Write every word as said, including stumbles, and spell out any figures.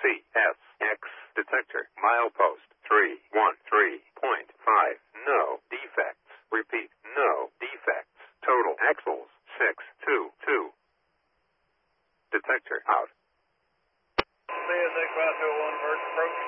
C S X detector. Milepost three one three point five. No defects. Repeat, no defects. Total axles six two two. Detector out. C S X five two one, approach.